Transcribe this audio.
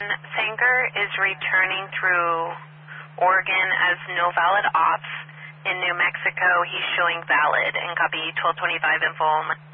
Sanger is returning through Oregon as no valid ops. In New Mexico, he's showing valid, and copy 1225 info only.